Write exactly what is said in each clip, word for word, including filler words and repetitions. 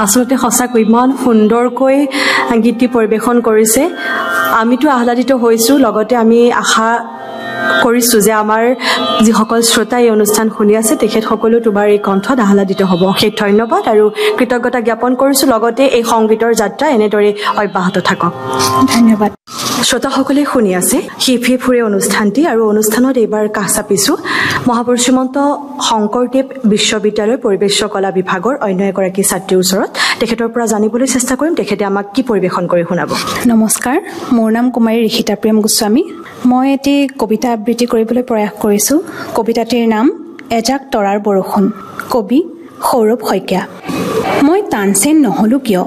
আসলতে সঁচাকৈ ইমান সুন্দৰকৈ গীতটি পৰিৱেশন কৰিছে আমিতো আহ্লাদিত হৈছো লগতে আমি আশা কৰিছো যে আমাৰ যিসকল শ্ৰোতা এই অনুষ্ঠান শুনি আছে তেখেত সকলো তোমাৰ এই কণ্ঠত আহ্লাদিত হ'ব অশেষ ধন্যবাদ আৰু কৃতজ্ঞতা জ্ঞাপন কৰিছো লগতে এই সংগীতৰ যাত্ৰা এনেদৰে অব্যাহত থাকক ধন্যবাদ শ্ৰোতাসকলে শুনি আছে হিফি ফুৰে অনুষ্ঠানটি আৰু অনুষ্ঠানত এইবাৰ কাষ চাপিছো মহাপুৰুষ শ্ৰীমন্ত শংকৰদেৱ বিশ্ববিদ্যালয়ৰ পৰিৱেশ কলা বিভাগৰ অন্য এগৰাকী ছাত্ৰীৰ ওচৰত তেখেতৰ পৰা জানিবলৈ চেষ্টা কৰিম তেখেতে আমাক কি পৰিৱেশন কৰি শুনাব নমস্কাৰ মোৰ নাম কুমাৰী ঋষিতা প্ৰেম গোস্বামী মই এটি কবিতা আবৃত্তি কৰিবলৈ প্ৰয়াস কৰিছো কবিতাটিৰ নাম এজাক তৰাৰ বৰষুণ কবি সৌৰভ শইকীয়া মই তানচেন নহলো কিয়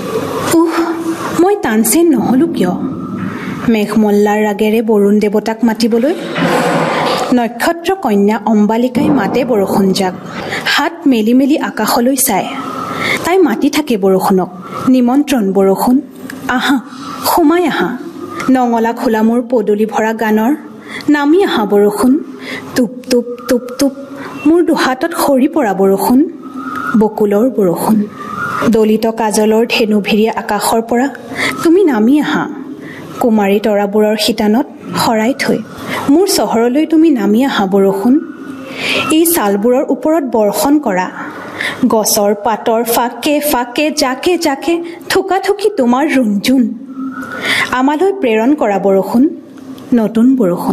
উহ মই তানচেন নহলো কিয় মেঘমল্লাৰ ৰাগেৰে বৰুণ দেৱতাক মাতিবলৈ নক্ষত্ৰ কন্যা অম্বালিকাই মাতে বৰষুণ যাক হাত মেলি মেলি আকাশলৈ চাই তাই মাতি থাকে বৰষুণক নিমন্ত্ৰণ বৰষুণ আহা সোমাই আহা নঙলা খোলা মোৰ পদূলি ভৰা গানৰ নামি আহা বৰষুণ টুপ টুপ টুপ টুপ মোৰ দুহাতত সৰি পৰা বৰষুণ বকুলৰ বৰষুণ দলিত কাজলৰ ধেনু ভিৰিয়া আকাশৰ পৰা তুমি নামি আহা কুমাৰী তৰাবোৰৰ শিতানত হৰাই থৈ মোৰ চহৰলৈ তুমি নামি আহা বৰষুণ এই ছালবোৰৰ ওপৰত বৰ্ষণ কৰা গছৰ পাতৰ ফাকে ফাকে জাকে জাকে থুকা থুকি তোমাৰ ৰুণজুন আমালৈ প্ৰেৰণ কৰা বৰষুণ নতুন বৰষুণ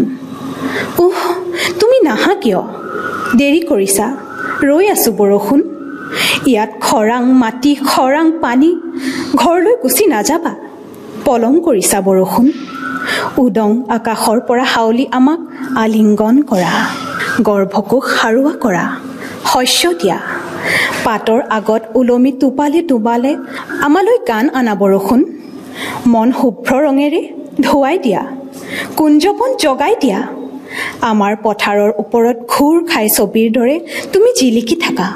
উহ তুমি নাহা কিয় দেৰি কৰিছা ৰৈ আছো বৰষুণ ইয়াত খৰাং মাটি খৰাং পানী ঘৰলৈ গুচি নাযাবা পলম কৰিছা বৰষুণ উদং আকাশৰ পৰা হাউলি আমাক আলিংগন কৰা গৰ্ভকোষ সাৰুৱা কৰা শস্য দিয়া পাতৰ আগত ওলমি টোপালে টোপালে আমালৈ গান আনা বৰষুণ মন শুভ্ৰ ৰঙেৰে ধুৱাই দিয়া কুঞ্জপন জগাই দিয়া আমাৰ পথাৰৰ ওপৰত ঘূৰ খাই ছবিৰ দৰে তুমি জিলিকি থাকা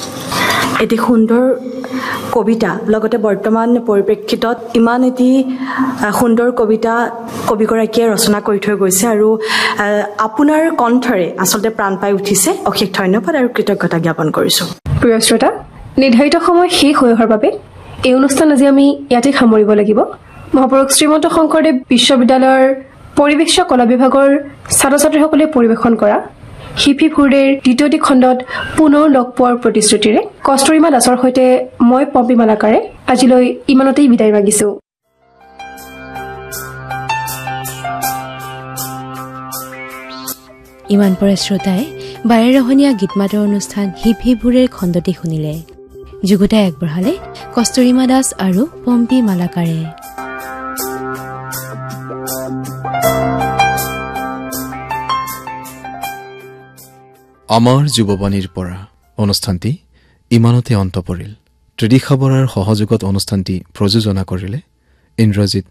এটি সুন্দৰ কবিতা লগতে বৰ্তমান পৰিপ্ৰেক্ষিতত ইমান এটি সুন্দৰ কবিতা কবিগৰাকীয়ে ৰচনা কৰি থৈ গৈছে আৰু আপোনাৰ কণ্ঠৰে আচলতে প্ৰাণ পাই উঠিছে অশেষ ধন্যবাদ আৰু কৃতজ্ঞতা জ্ঞাপন কৰিছো প্ৰিয় শ্ৰোতা নিৰ্ধাৰিত সময় শেষ হৈ অহাৰ বাবে এই অনুষ্ঠান আজি আমি ইয়াতে সামৰিব লাগিব মহাপুৰুষ শ্ৰীমন্ত শংকৰদেৱ বিশ্ববিদ্যালয়ৰ পৰিৱেশ কলা বিভাগৰ ছাত্ৰ ছাত্ৰীসকলে পৰিৱেশন কৰা হিফি ফুৰেৰ দ্বিতীয়টি খণ্ডত পুনৰ লগ পোৱাৰ প্ৰতিশ্ৰুতিৰে কষ্টৰিমা দাসৰ সৈতে মই পম্পী মালাকাৰে আজিলৈ ইমানতেই বিদায় মাগিছো ইমান পৰে শ্ৰোতাই বাৰেৰহণীয়া গীতমাতৰ অনুষ্ঠান হিফি ফুৰেৰ খণ্ডটি শুনিলে যুগুতাই আগবঢ়ালে কষ্টৰিমা দাস আৰু পম্পী মালাকাৰে আমাৰ যুৱবাণীৰ পৰা অনুষ্ঠানটি ইমানতে অন্ত পৰিল ত্ৰিদিশা বৰাৰ সহযোগত অনুষ্ঠানটি প্ৰযোজনা কৰিলে ইন্দ্ৰজিৎ